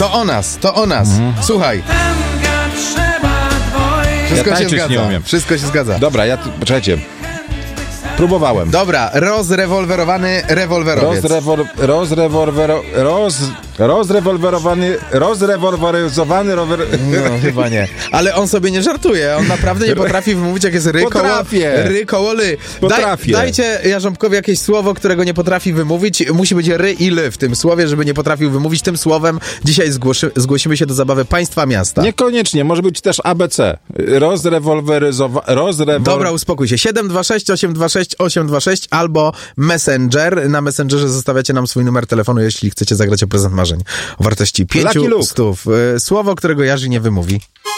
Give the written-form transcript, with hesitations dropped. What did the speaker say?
To o nas. Słuchaj. Wszystko się zgadza. Nie umiem. Wszystko się zgadza. Dobra, poczekajcie. Próbowałem. Dobra, rozrewolwerowany rewolwerowiec. Rozrewolweryzowany rower... No, chyba nie. Ale on sobie nie żartuje. On naprawdę nie potrafi wymówić, jak jest ry koło ly. Potrafię. Dajcie Jarząbkowi jakieś słowo, którego nie potrafi wymówić. Musi być ry i ly w tym słowie, żeby nie potrafił wymówić. Tym słowem dzisiaj zgłosimy się do zabawy państwa miasta. Niekoniecznie, może być też ABC. Dobra, uspokój się. 726 826 826 albo Messenger. Na Messengerze zostawiacie nam swój numer telefonu, jeśli chcecie zagrać o prezent marzeń o wartości 500. Słowo, którego Jarzy nie wymówi.